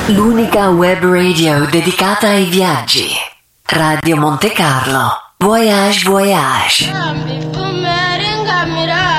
L'unica web radio dedicata ai viaggi. Radio Monte Carlo. Voyage, voyage.